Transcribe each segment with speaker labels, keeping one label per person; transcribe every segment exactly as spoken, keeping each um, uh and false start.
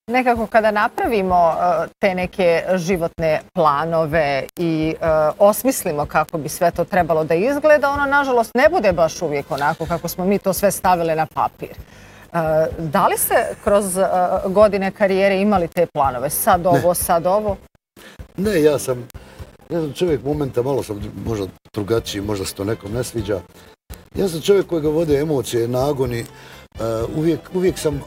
Speaker 1: Nekako kada napravimo te neke životne planove i osmislimo kako bi sve to trebalo da izgleda, ono nažalost ne bude baš uvijek onako kako smo mi to sve stavili na papir. Da li se kroz godine karijere imali te planove? Sad ovo, sad ovo?
Speaker 2: Ne, ja sam, ja sam čovjek momenta, malo sam možda drugačiji, možda se to nekom ne sviđa. Ja sam čovjek koji ga vode emocije, nagoni. Uvijek, uvijek sam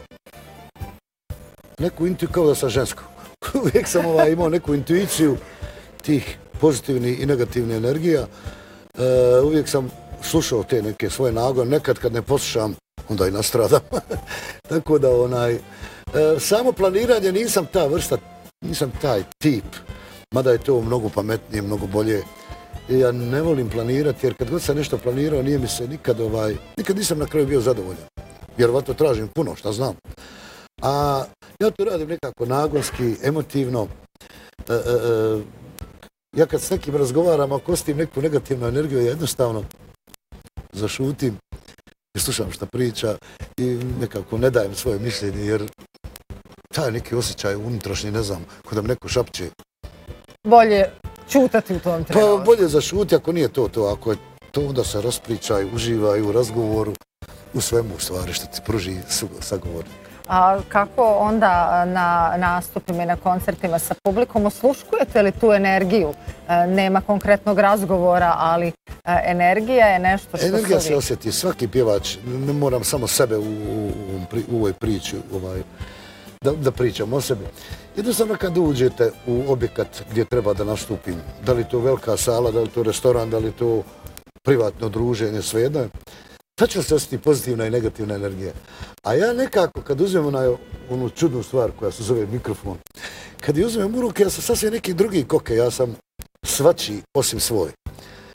Speaker 2: neku intuiciju, kao da sam žensko. Uvijek sam ovaj, imao neku intuiciju tih pozitivnih i negativnih energija. Uvijek sam slušao te neke svoje nagone. Nekad kad ne poslušam, onda i nastradam. Tako da onaj, samo planiranje nisam ta vrsta, nisam taj tip. Mada je to mnogo pametnije, mnogo bolje. Ja ne volim planirati, jer kad god sam nešto planirao, nije mi se nikad ovaj, nikad nisam na kraju bio zadovoljan. Vjerovatno tražim puno, šta znam. A ja to radim nekako nagonski, emotivno. E, e, e, ja kad s nekim razgovaram, ako ostim neku negativnu energiju, ja jednostavno zašutim i slušam šta priča i nekako ne dajem svoje mišljenje, jer taj neki osjećaj unutrašnji, ne znam, kod da mi neko šapće.
Speaker 1: Bolje čutati u tom trenutku.
Speaker 2: Pa bolje zašuti, ako nije to to. Ako je to, onda se raspričaj, uživaj u razgovoru, u svemu u stvari što ti pruži sagovornik.
Speaker 1: A kako onda na nastupima i na koncertima sa publikom osluškujete li tu energiju? Nema konkretnog razgovora, ali energija je nešto što se uvijek...
Speaker 2: Energija se osjeti. Svaki pjevač, ne moram samo sebe u, u, u ovoj priči ovaj, da, da pričam o sebi. Jednostavno kad uđete u objekat gdje treba da nastupim, da li to velika sala, da li to restoran, da li to privatno druženje, svejedno je, tačno se osjeti pozitivna i negativna energija. A ja nekako, kad uzmem onaj, onu čudnu stvar koja se zove mikrofon, kad je uzmem u ruke, ja sam sasvim neki drugi koke, ja sam svačiji osim svoj.